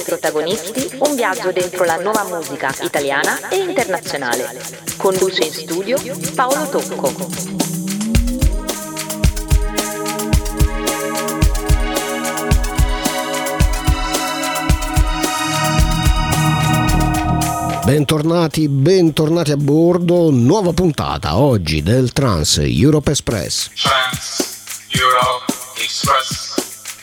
Protagonisti, un viaggio dentro la nuova musica italiana e internazionale. Conduce in studio Paolo Tocco. Bentornati a bordo, nuova puntata oggi del Trans Europe Express. Trans Europe Express.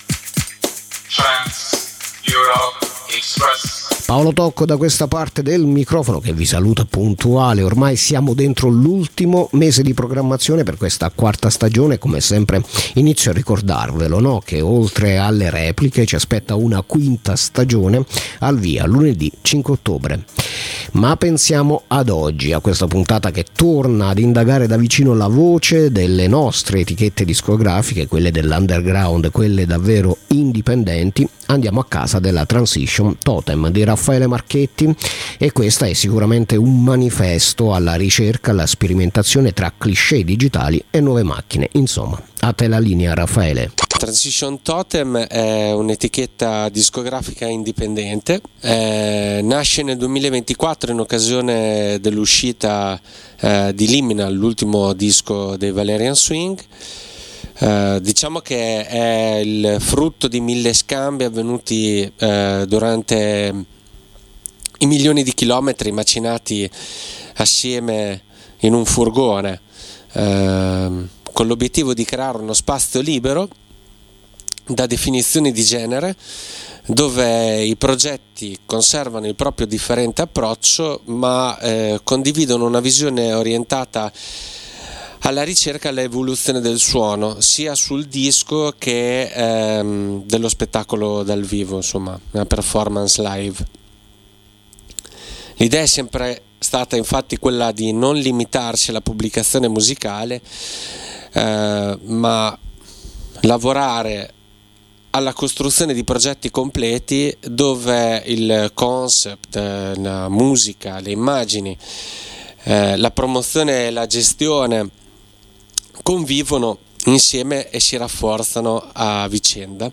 Trans Europe Express. Paolo Tocco da questa parte del microfono che vi saluta puntuale. Ormai siamo dentro l'ultimo mese di programmazione per questa quarta stagione. Come sempre inizio a ricordarvelo, no? Che oltre alle repliche ci aspetta una quinta stagione al via lunedì 5 ottobre. Ma pensiamo ad oggi, a questa puntata che torna ad indagare da vicino la voce delle nostre etichette discografiche, quelle dell'underground, quelle davvero indipendenti. Andiamo a casa della Transition Totem di Raffaele Marchetti e questa è sicuramente un manifesto alla ricerca, alla sperimentazione tra cliché digitali e nuove macchine. Insomma, a te la linea, Raffaele. Transition Totem è un'etichetta discografica indipendente, nasce nel 2024 in occasione dell'uscita di Liminal, l'ultimo disco dei Valerian Swing. Diciamo che è il frutto di 1000 scambi avvenuti durante i milioni di chilometri macinati assieme in un furgone, con l'obiettivo di creare uno spazio libero da definizioni di genere, dove i progetti conservano il proprio differente approccio ma condividono una visione orientata alla ricerca e all'evoluzione del suono, sia sul disco che dello spettacolo dal vivo, insomma, una performance live. L'idea è sempre stata infatti quella di non limitarsi alla pubblicazione musicale, ma lavorare alla costruzione di progetti completi dove il concept, la musica, le immagini, la promozione e la gestione convivono insieme e si rafforzano a vicenda.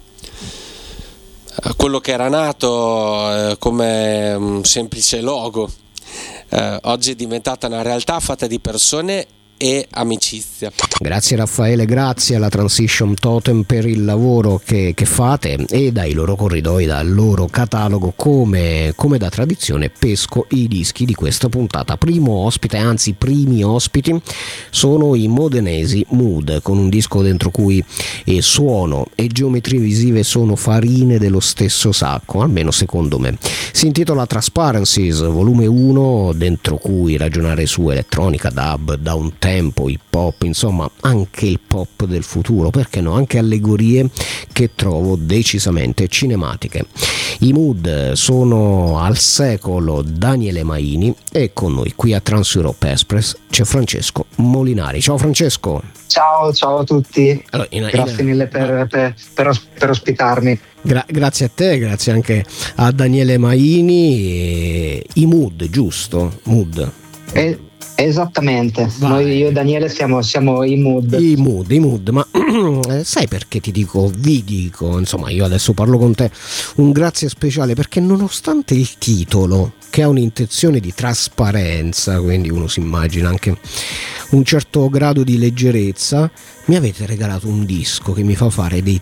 Quello che era nato come un semplice logo oggi è diventata una realtà fatta di persone e amicizia. Grazie Raffaele, grazie alla Transition Totem per il lavoro che fate e dai loro corridoi, dal loro catalogo. Come da tradizione pesco i dischi di questa puntata. Primo ospite, anzi primi ospiti, sono i modenesi Mood, con un disco dentro cui suono e geometrie visive sono farine dello stesso sacco, almeno secondo me. Si intitola Transparencies volume 1, dentro cui ragionare su elettronica, dub, down tempo, hip hop, insomma anche il pop del futuro, perché no, anche allegorie che trovo decisamente cinematiche. I Mood sono al secolo Daniele Maini e con noi qui a Trans Europe Express c'è Francesco Molinari. Ciao Francesco. Ciao a tutti. Allora, grazie mille per ospitarmi. Grazie a te, grazie anche a Daniele Maini. I Mood, giusto? Mood. Esattamente. Noi, io e Daniele siamo i Mood. I mood, ma sai perché vi dico, insomma, io adesso parlo con te, un grazie speciale perché nonostante il titolo, che ha un'intenzione di trasparenza, quindi uno si immagina anche un certo grado di leggerezza, mi avete regalato un disco che mi fa fare dei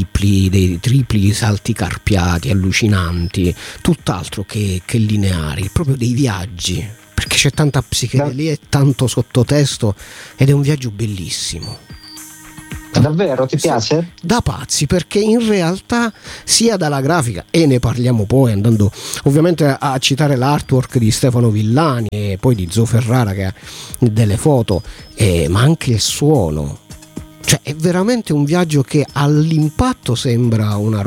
tripli salti carpiati, allucinanti, tutt'altro che lineari, proprio dei viaggi. Perché c'è tanta psichedelia e tanto sottotesto ed è un viaggio bellissimo. Davvero? Ti piace? Da pazzi, perché in realtà sia dalla grafica, e ne parliamo poi andando ovviamente a citare l'artwork di Stefano Villani e poi di Zo Ferrara che ha delle foto, ma anche il suono. Cioè è veramente un viaggio che all'impatto sembra una